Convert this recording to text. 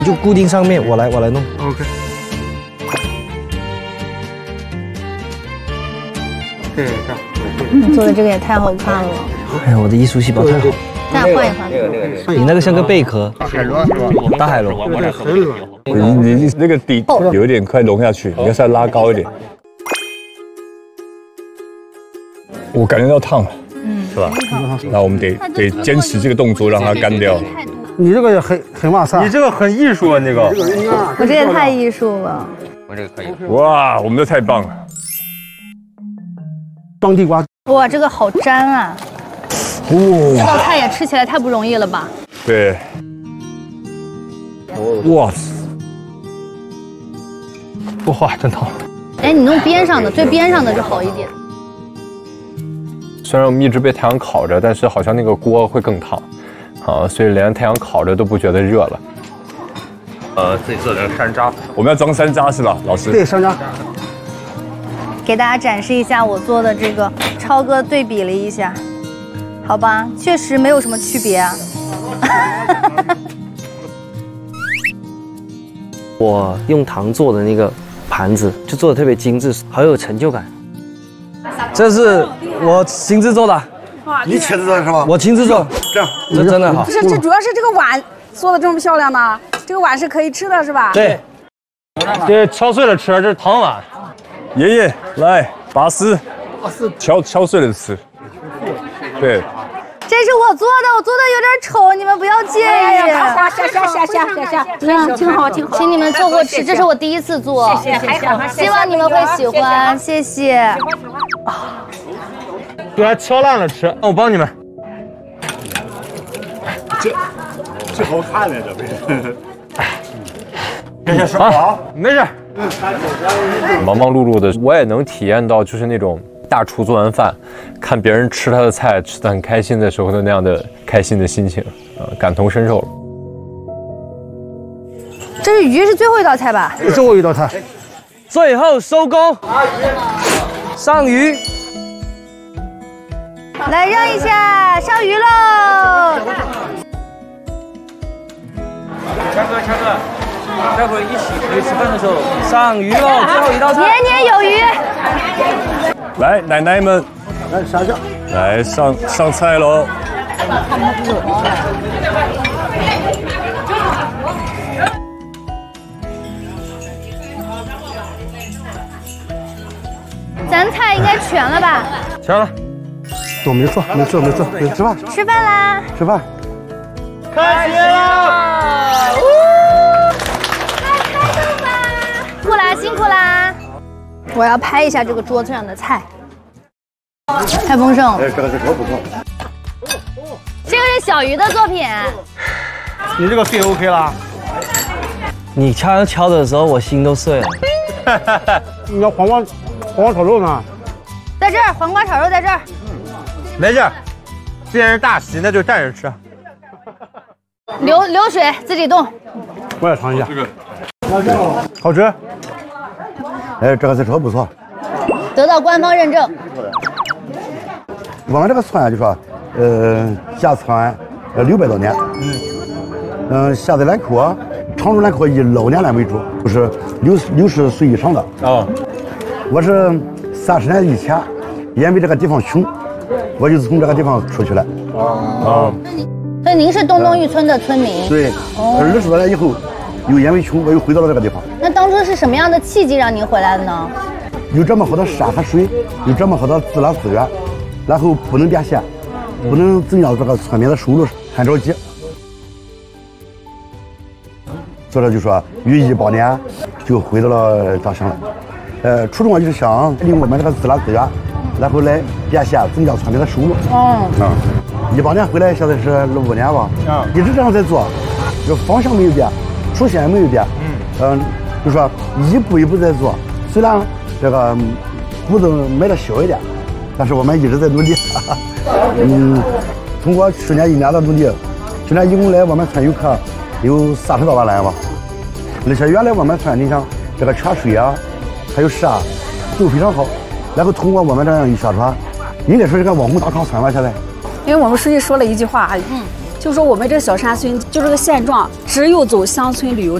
就固定上面，我来弄。 OK。对，这样。 你做的这个也太好看了。 哎呀，我的艺术细胞太好。 咱俩换一换。 你那个像个贝壳。 海螺是吧？ 大海螺。 对，很软。 你那个底有点快融下去，你要再拉高一点。我感觉到烫了，是吧？那我们得坚持这个动作，让它干掉。 你这个也很哇塞， 你这个很艺术啊，那个。 我这也太艺术了。 我这个可以。 哇，我们这太棒了。 装地瓜。 哇，这个好粘啊！这道菜也吃起来太不容易了吧？ 对。哇， 哇，真烫！ 哎，你弄边上的，最边上的就好一点。 虽然我们一直被太阳烤着，但是好像那个锅会更烫，啊，所以连太阳烤着都不觉得热了。自己做的山楂， 我们要装山楂是吧，老师？ 对，山楂。 给大家展示一下我做的这个，超哥对比了一下，好吧，确实没有什么区别啊。 我用糖做的那个盘子，就做的特别精致，好有成就感。这是我亲自做的。 你亲自做的是吧？ 我亲自做， 这样， 这真的好。 不是，这主要是这个碗做的这么漂亮呢，这个碗是可以吃的，是吧？ 对， 这敲碎了吃，这是糖碗。 爷爷来拔丝，敲碎了吃。对。 这是我做的，我做的有点丑，你们不要介意。 下，挺好。 请你们凑合吃，这是我第一次做，谢谢，希望你们会喜欢，谢谢。 给它敲烂了吃，我帮你们。 这好看呢，这不。 这些好，没事。 忙忙碌碌的，我也能体验到，就是那种大厨做完饭，看别人吃他的菜吃得很开心的时候的那样的开心的心情，感同身受了。 这是鱼，是最后一道菜吧？ 最后一道菜， 最后收工，上鱼。 来让一下，上鱼喽！ 强哥，待会一起回去吃饭的时候上鱼喽，最后一道菜。 年年有余。 来，奶奶们， 来下下， 来上菜喽。 咱菜应该全了吧？ 全了。 都没错，吃饭。 吃饭啦！ 吃饭。 开心了！ 辛苦啦，辛苦啦！我要拍一下这个桌子上的菜，太丰盛了。 哎，这个是可不错。 这个是小鱼的作品。 你这个肺 OK 啦？ 你敲的时候，我心都碎了。 你要黄瓜炒肉呢？ 在这儿，黄瓜炒肉在这儿。 没事，既然是大席，那就站着吃。 流水自己动。 我也尝一下。这个好吃。哎，这个是可不错。 得到官方认证。 我们这个村就说，下村600多年。下在兰科，常住兰科以老年人为主，就是60岁以上的。 哦。 我是30年以前，因为这个地方穷，我就从这个地方出去了。 哦。 所以您是东玉村的村民？ 对。20多年以后，又因为穷，我又回到了这个地方。 那当初是什么样的契机让您回来的呢？ 有这么好的山和水，有这么好的自然资源，然后不能变现，不能增加这个村民的收入，很着急。所以说就说于18年就回到了大乡了。初衷就是想利用我们这个自然资源，然后来变现，增加村民的收入。18年回来，现在是5年吧。一直这样在做，就方向没有变，初心也没有变。就说一步一步在做。虽然这个步子迈的小一点，但是我们一直在努力。通过去年1年的努力，去年一共来我们村游客有30多万人吧。而且原来我们村你像这个泉水啊，还有山都非常好。然后通过我们这样一宣传，应该说是个网红打卡村吧现在。 因为我们书记说了一句话，就说我们这小山村就这个现状， 只有走乡村旅游